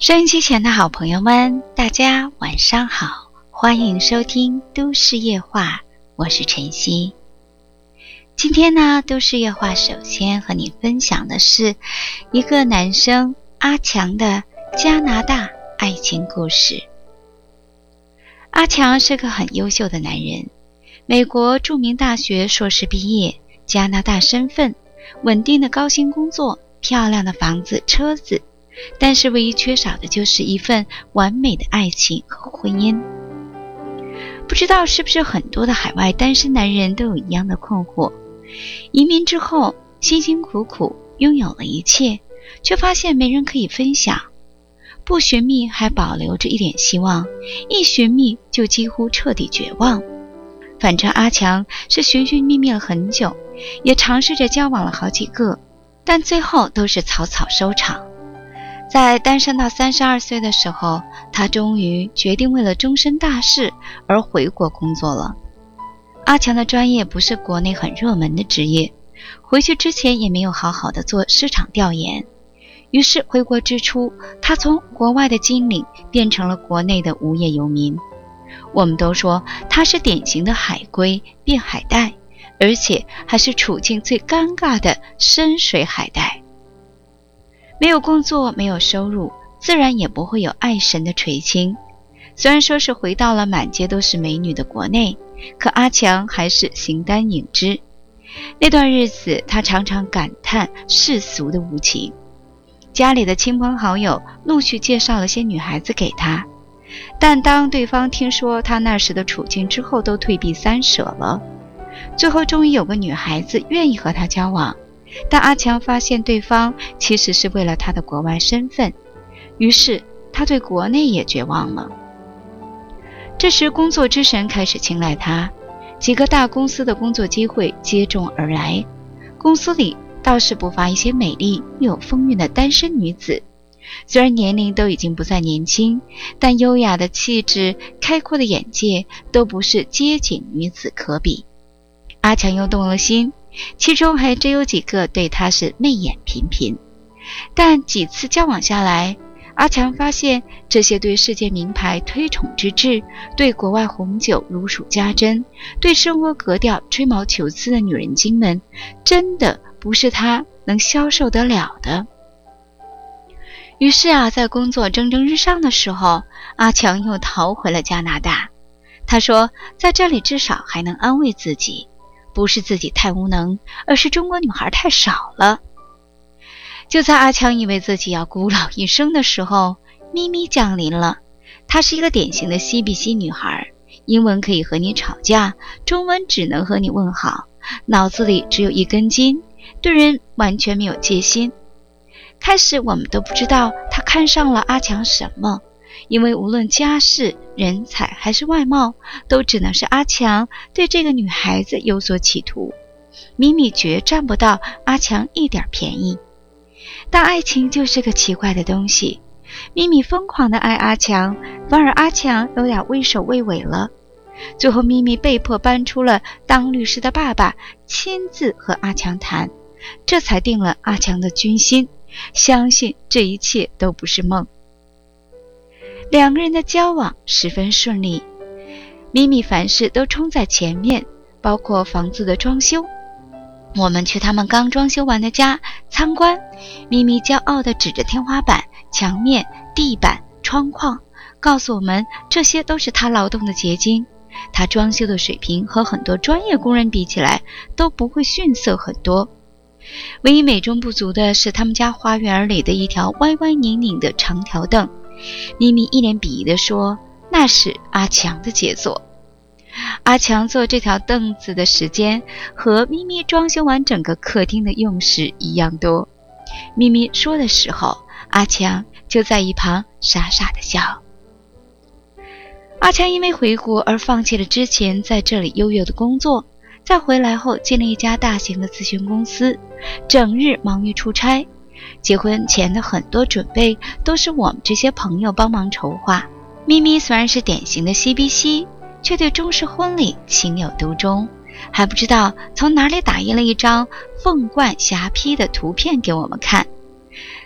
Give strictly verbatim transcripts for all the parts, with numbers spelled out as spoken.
收音机前的好朋友们，大家晚上好，欢迎收听都市夜话，我是晨曦。今天呢，都市夜话首先和你分享的是一个男生阿强的加拿大爱情故事。阿强是个很优秀的男人，美国著名大学硕士毕业，加拿大身份，稳定的高薪工作，漂亮的房子车子，但是唯一缺少的就是一份完美的爱情和婚姻。不知道是不是很多的海外单身男人都有一样的困惑，移民之后辛辛苦苦拥有了一切，却发现没人可以分享，不寻觅还保留着一点希望，一寻觅就几乎彻底绝望。反正阿强是寻寻觅觅了很久，也尝试着交往了好几个，但最后都是草草收场。在单身到三十二岁的时候，他终于决定为了终身大事而回国工作了。阿强的专业不是国内很热门的职业，回去之前也没有好好的做市场调研，于是回国之初，他从国外的精灵变成了国内的无业游民。我们都说他是典型的海归变海带，而且还是处境最尴尬的深水海带。没有工作，没有收入，自然也不会有爱神的垂青。虽然说是回到了满街都是美女的国内，可阿强还是形单影只。那段日子，他常常感叹世俗的无情。家里的亲朋好友陆续介绍了些女孩子给他，但当对方听说他那时的处境之后，都退避三舍了。最后终于有个女孩子愿意和他交往，但阿强发现对方其实是为了他的国外身份，于是他对国内也绝望了。这时工作之神开始青睐他，几个大公司的工作机会接踵而来，公司里倒是不乏一些美丽又有风韵的单身女子，虽然年龄都已经不再年轻，但优雅的气质、开阔的眼界都不是街景女子可比。阿强又动了心，其中还真有几个对他是媚眼频频，但几次交往下来，阿强发现这些对世界名牌推崇之至，对国外红酒如数家珍，对生活格调吹毛求疵的女人精们，真的不是他能消受得了的。于是啊，在工作蒸蒸日上的时候，阿强又逃回了加拿大。他说，在这里至少还能安慰自己，不是自己太无能，而是中国女孩太少了。就在阿强以为自己要孤老一生的时候，咪咪降临了。她是一个典型的 C B C 女孩，英文可以和你吵架，中文只能和你问好，脑子里只有一根筋，对人完全没有戒心。开始我们都不知道她看上了阿强什么，因为无论家世、人才还是外貌，都只能是阿强对这个女孩子有所企图。咪咪绝占不到阿强一点便宜。但爱情就是个奇怪的东西，咪咪疯狂地爱阿强，反而阿强有点畏首畏尾了。最后咪咪被迫搬出了当律师的爸爸，亲自和阿强谈，这才定了阿强的军心，相信这一切都不是梦。两个人的交往十分顺利，咪咪凡事都冲在前面，包括房子的装修。我们去他们刚装修完的家参观，咪咪骄傲地指着天花板、墙面、地板、窗框，告诉我们这些都是他劳动的结晶。他装修的水平和很多专业工人比起来都不会逊色很多。唯一美中不足的是他们家花园里的一条歪歪拧拧的长条凳，咪咪一脸鄙夷地说，那是阿强的杰作。阿强坐这条凳子的时间和咪咪装修完整个客厅的用时一样多。咪咪说的时候，阿强就在一旁傻傻的笑。阿强因为回国而放弃了之前在这里悠悠的工作，在回来后进了一家大型的咨询公司，整日忙于出差。结婚前的很多准备都是我们这些朋友帮忙筹划。咪咪虽然是典型的 C B C，却对中式婚礼情有独钟，还不知道从哪里打印了一张凤冠霞帔的图片给我们看。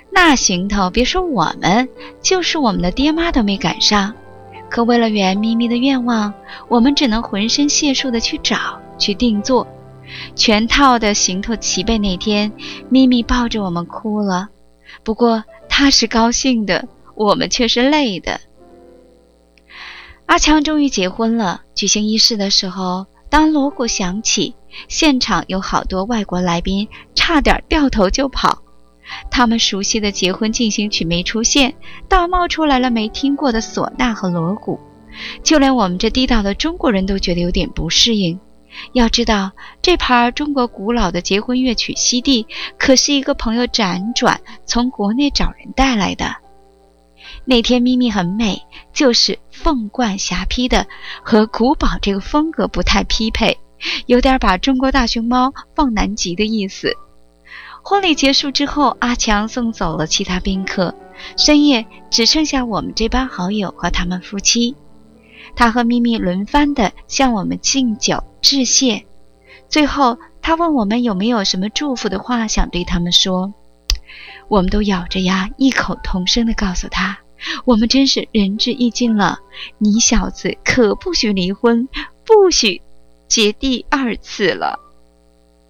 那行头别说我们，就是我们的爹妈都没赶上。可为了圆咪咪的愿望，我们只能浑身解数的去找，去定做。全套的行头齐备那天，咪咪抱着我们哭了。不过她是高兴的，我们却是累的。阿强终于结婚了。举行仪式的时候，当锣鼓响起，现场有好多外国来宾差点掉头就跑。他们熟悉的结婚进行曲没出现，倒冒出来了没听过的唢呐和锣鼓。就连我们这地道的中国人都觉得有点不适应。要知道，这盘中国古老的结婚乐曲《西地》可是一个朋友辗转从国内找人带来的。那天咪咪很美，就是凤冠霞帔的，和古堡这个风格不太匹配，有点把中国大熊猫放南极的意思。婚礼结束之后，阿强送走了其他宾客，深夜只剩下我们这帮好友和他们夫妻。他和咪咪轮番的向我们敬酒致谢，最后他问我们有没有什么祝福的话想对他们说。我们都咬着牙异口同声地告诉他，我们真是仁至义尽了，你小子可不许离婚，不许结第二次了。